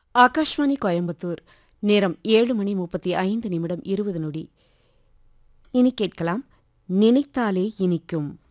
ஆகாஷ்வாணி கோயம்புத்தூர். நேரம் 7:35 20 நொடி. இனி கேட்கலாம் நினைத்தாலே இனிக்கும்.